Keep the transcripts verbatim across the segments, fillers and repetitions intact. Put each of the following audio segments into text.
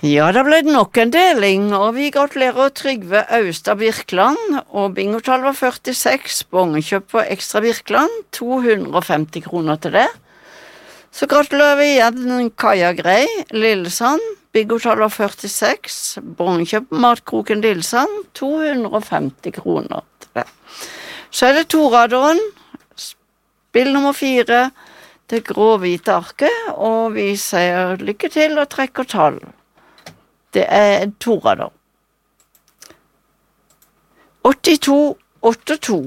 Ja, da ble det nok en deling, og vi gratulerer Trygve Austad Birkeland, og bingotall var førtiseks, bongekjøp på Ekstra Birkeland, to hundre og femti kroner til det. Så gratulerer vi igjen Kaja Grei, Lillesand, bingotall var førtiseks, bongekjøp på Matkroken Lillesand, to hundre og femti kroner til det. Så er det toraderen, spill nummer fire, det grå-hvite arket, og vi sier lykke til og trekker tall. Det er en torader. åttito åttito.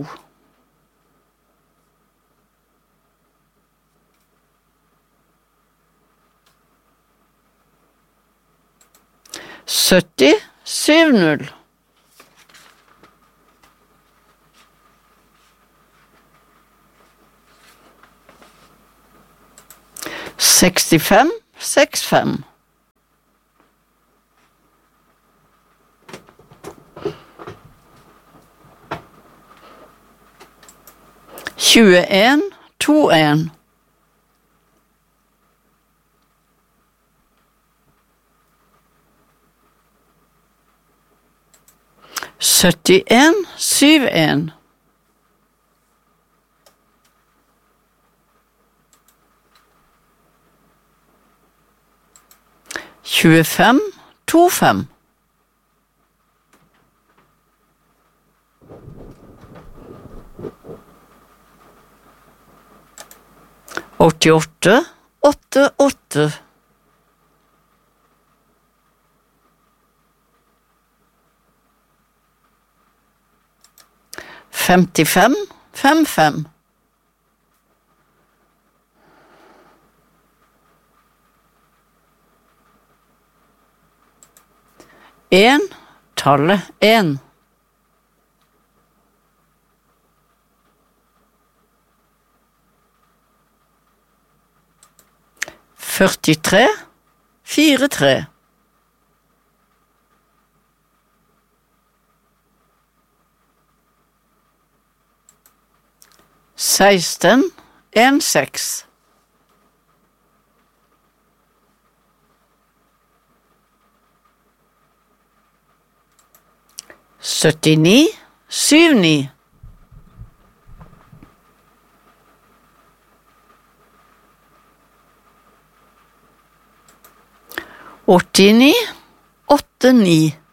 sytti syvti. sekstifem sekstifem. tjueen toen. syttien syvten. tjuefem tofem. åttiåtte åtte åtte. femtifem fem fem. En, tallet en. førtitre fire tre. seksten en seks. syttini syvti. åttini åttini.